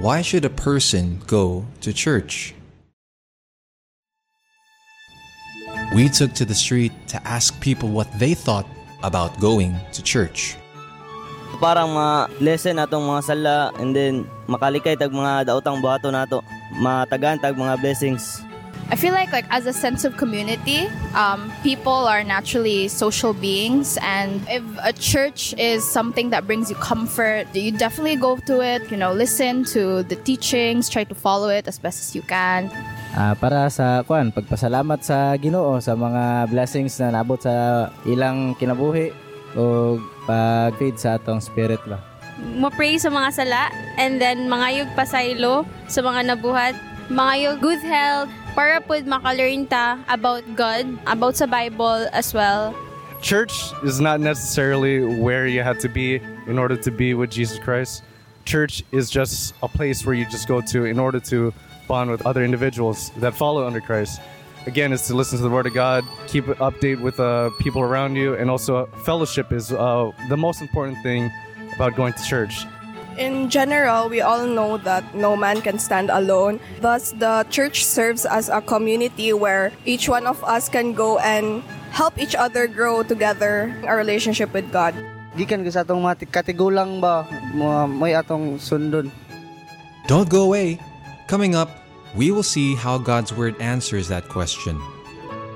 Why should a person go to church? We took to the street to ask people what they thought about going to church. Parang lesson atong mga sala and then makalikay tag mga daotang buhato nato, matagan tag mga blessings. I feel like as a sense of community, people are naturally social beings, and if a church is something that brings you comfort, you definitely go to it, listen to the teachings, try to follow it as best as you can. Para sa pagpasalamat sa Ginoo sa mga blessings na naabot sa ilang kinabuhi o pag-feed sa atong spirit ba. Mo-pray sa mga sala and then mangayog pasaylo sa mga nabuhat, mangayog good health, para pud maka-learn ta about God, about sa Bible as well. Church is not necessarily where you have to be in order to be with Jesus Christ. Church is just a place where you just go to in order to bond with other individuals that follow under Christ. Again, it's to listen to the Word of God, keep an update with people around you, and also fellowship is the most important thing about going to church. In general, we all know that no man can stand alone. Thus, the church serves as a community where each one of us can go and help each other grow together in our relationship with God. Gikan sa atong mga katigulang ba, may atong sundon. Don't go away. Coming up, we will see how God's Word answers that question.